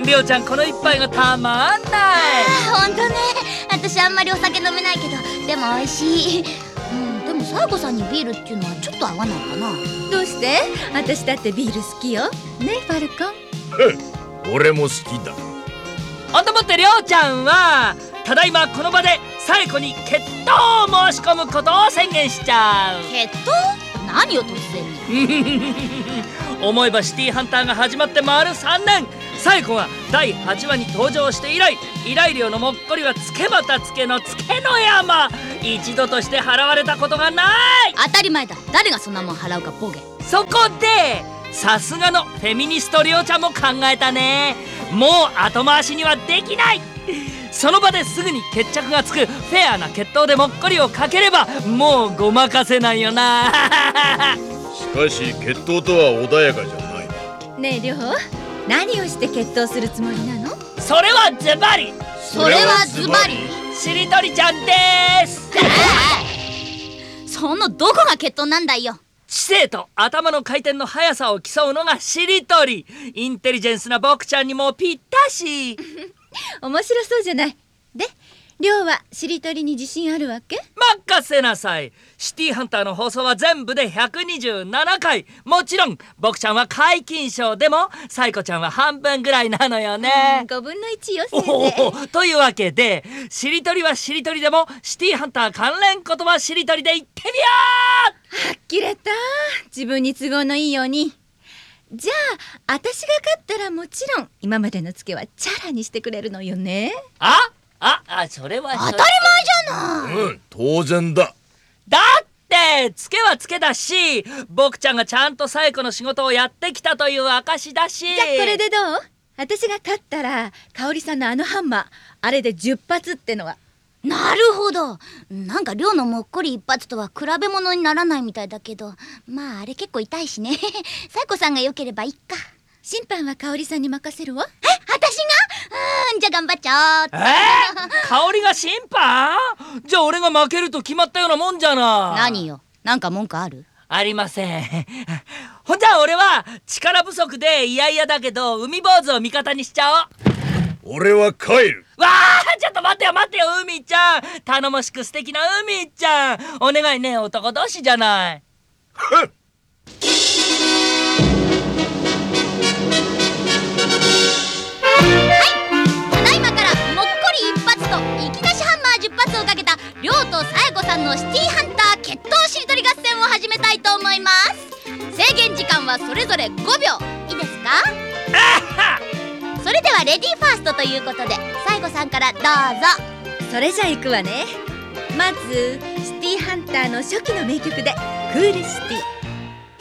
りょうちゃんこの一杯がたまんない。 ほんとね、私あんまりお酒飲めないけど、でも美味しい。でもサイコさんにビールっていうのはちょっと合わないかな。 どうして？私だってビール好きよ。ね、ファルコン。 俺も好きだ。 ほんともってりょうちゃんはただいまこの場でサイコに決闘を申し込むことを宣言しちゃう。 決闘？何よ突然に。 思えばシティーハンターが始まって丸3年。サイコが第8話に登場して以来、依頼料のもっこりはつけまたつけのつけの山。一度として払われたことがない。 当たり前だ。誰がそんなもん払うかボケ。 そこでさすがのフェミニストりょうちゃんも考えたね。もう後回しにはできない。その場ですぐに決着がつくフェアな決闘でもっこりをかければもうごまかせないよな。 しかし決闘とは穏やかじゃないな。 ねえりょう、何をして決闘するつもりなの？ それはズバリ、 それはズバリしりとりちゃんです。 そのどこが決闘なんだよ。 知性と頭の回転の速さを競うのがしりとり。インテリジェンスな僕ちゃんにもぴったし。 面白そうじゃない。で、りょうはしりとりに自信あるわけ？ 任せなさい。シティーハンターの放送は全部で127回。もちろん僕ちゃんは皆勤賞でもサイコちゃんは半分ぐらいなのよね。 5分の1よ先生。 というわけでしりとりはしりとりでもシティーハンター関連言葉しりとりで言ってみよう。 はっきれた。自分に都合のいいように。じゃあ私が勝ったらもちろん今までのツケはチャラにしてくれるのよね。 それは当たり前じゃない。 当然だ。 だってツケはツケだし、僕ちゃんがちゃんとサイコの仕事をやってきたという証だし。 じゃあこれでどう？私が勝ったら香織さんのあのハンマー、あれで10発ってのは。 なるほど。なんか寮のもっこり一発とは比べ物にならないみたいだけど、まああれ結構痛いしね。サイコさんが良ければいいか。 審判は香織さんに任せるわ。 私が？じゃあ頑張っちゃおう。 香りが審判？じゃあ俺が負けると決まったようなもんじゃない。 何よ、なんか文句ある？ ありません。ほんじゃ俺は力不足でいやいやだけど海坊主を味方にしちゃおう。 俺は帰る。 わあ、ちょっと待ってよ海ちゃん。頼もしく素敵な海ちゃん、お願いね。男同士じゃない。 ただいまからもっこり一発といきなしハンマー10発をかけたりょうとさやこさんのシティーハンター決闘しりとり合戦を始めたいと思います。制限時間はそれぞれ5秒。いいですか？それではレディーファーストということでさやこさんからどうぞ。 それじゃあ行くわね。まずシティーハンターの初期の名曲でクールシティ。